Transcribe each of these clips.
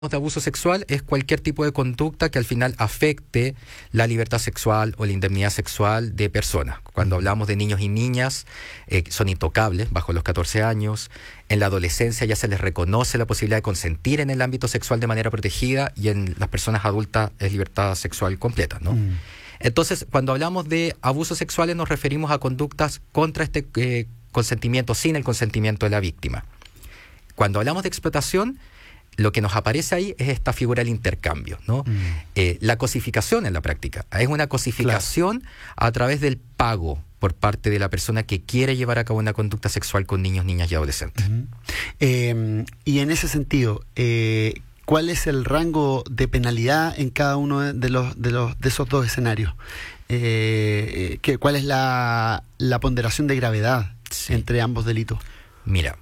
de abuso sexual es cualquier tipo de conducta que al final afecte la libertad sexual o la indemnidad sexual de personas. Cuando hablamos de niños y niñas, son intocables bajo los 14 años. En la adolescencia ya se les reconoce la posibilidad de consentir en el ámbito sexual de manera protegida, y en las personas adultas es libertad sexual completa, ¿no? Entonces, cuando hablamos de abusos sexuales nos referimos a conductas contra este consentimiento, sin el consentimiento de la víctima. Cuando hablamos de explotación, lo que nos aparece ahí es esta figura del intercambio, ¿no? La cosificación en la práctica es una cosificación a través del pago por parte de la persona que quiere llevar a cabo una conducta sexual con niños, niñas y adolescentes. Y en ese sentido, ¿cuál es el rango de penalidad en cada uno de esos dos escenarios? ¿Cuál es la ponderación de gravedad entre ambos delitos? Mira,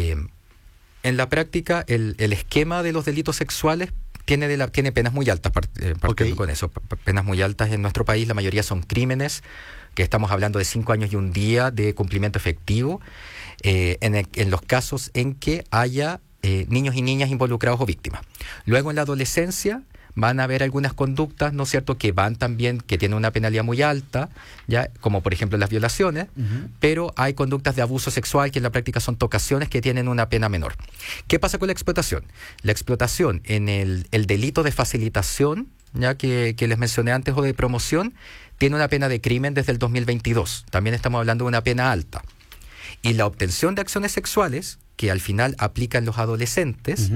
en la práctica, el esquema de los delitos sexuales tiene penas muy altas, partiendo con eso. Penas muy altas en nuestro país, la mayoría son crímenes, que estamos hablando de 5 años y un día de cumplimiento efectivo, en los casos en que haya niños y niñas involucrados o víctimas. Luego, en la adolescencia, van a haber algunas conductas, ¿no es cierto?, que tienen una penalidad muy alta, ya, como por ejemplo las violaciones, pero hay conductas de abuso sexual que en la práctica son tocaciones que tienen una pena menor. ¿Qué pasa con la explotación? La explotación en el delito de facilitación, ya que les mencioné antes, o de promoción, tiene una pena de crimen desde el 2022. También estamos hablando de una pena alta. Y la obtención de acciones sexuales, que al final aplican los adolescentes,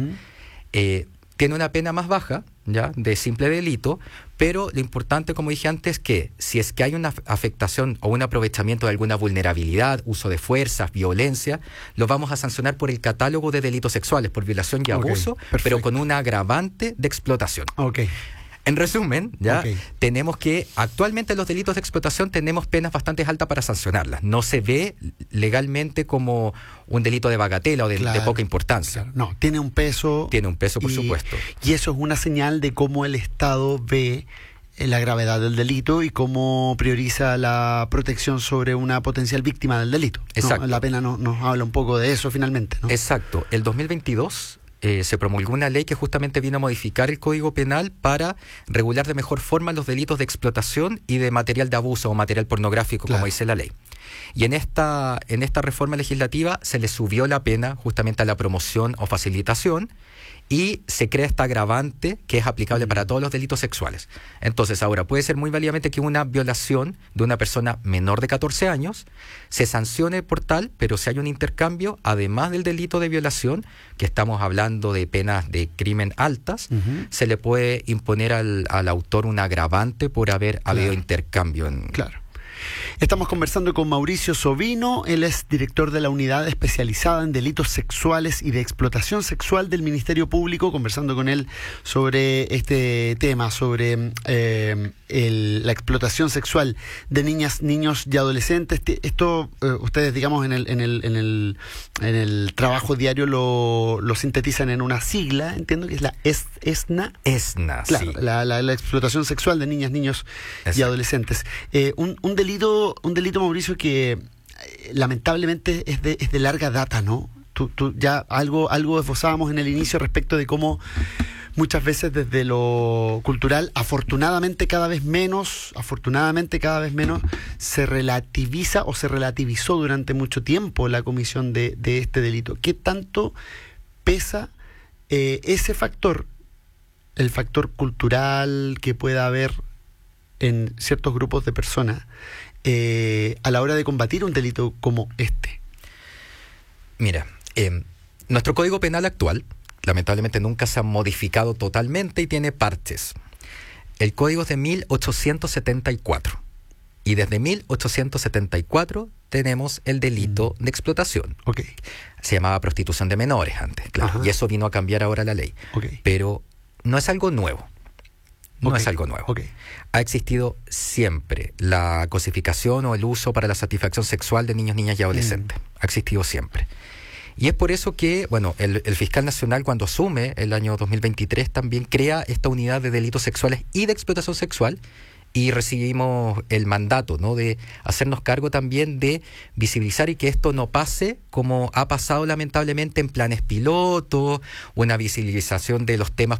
tiene una pena más baja, ya, de simple delito, pero lo importante, como dije antes, que si es que hay una afectación o un aprovechamiento de alguna vulnerabilidad, uso de fuerzas, violencia, lo vamos a sancionar por el catálogo de delitos sexuales, por violación y abuso, pero con un agravante de explotación. En resumen, tenemos que actualmente los delitos de explotación tenemos penas bastante altas para sancionarlas. No se ve legalmente como un delito de bagatela o de poca importancia. No, tiene un peso. Tiene un peso, por supuesto. Y eso es una señal de cómo el Estado ve la gravedad del delito y cómo prioriza la protección sobre una potencial víctima del delito. Exacto. La pena nos habla un poco de eso finalmente, ¿no? Exacto. El 2022... se promulgó una ley que justamente vino a modificar el Código Penal para regular de mejor forma los delitos de explotación y de material de abuso o material pornográfico, como dice la ley. Y en esta reforma legislativa se le subió la pena justamente a la promoción o facilitación, y se crea esta agravante que es aplicable para todos los delitos sexuales. Entonces, ahora puede ser muy válidamente que una violación de una persona menor de 14 años se sancione por tal, pero si hay un intercambio, además del delito de violación, que estamos hablando de penas de crimen altas, se le puede imponer al autor un agravante por haber habido intercambio. Estamos conversando con Mauricio Sovino. Él es director de la Unidad Especializada en Delitos Sexuales y de Explotación Sexual del Ministerio Público, conversando con él sobre este tema, sobre la explotación sexual de niñas, niños y adolescentes. Esto ustedes, digamos, en el trabajo diario lo sintetizan en una sigla, entiendo que es la ESNA. ESNA, claro, sí. La explotación sexual de niñas, niños y adolescentes. Un delito, Mauricio, que lamentablemente es de larga data, ¿no? Tú ya algo esbozábamos en el inicio respecto de cómo muchas veces desde lo cultural, afortunadamente cada vez menos, se relativiza o se relativizó durante mucho tiempo la comisión de este delito. ¿Qué tanto pesa ese factor, el factor cultural que pueda haber en ciertos grupos de personas a la hora de combatir un delito como este? Mira, nuestro Código Penal actual lamentablemente nunca se ha modificado totalmente y tiene parches. El código es de 1874 y desde 1874 tenemos el delito de explotación. Se llamaba prostitución de menores antes, claro, y eso vino a cambiar ahora la ley. Pero no es algo nuevo. Es algo nuevo. Ha existido siempre la cosificación o el uso para la satisfacción sexual de niños, niñas y adolescentes. Ha existido siempre. Y es por eso que, el fiscal nacional, cuando asume el año 2023, también crea esta unidad de delitos sexuales y de explotación sexual, y recibimos el mandato, ¿no?, de hacernos cargo también de visibilizar y que esto no pase como ha pasado lamentablemente en planes pilotos, una visibilización de los temas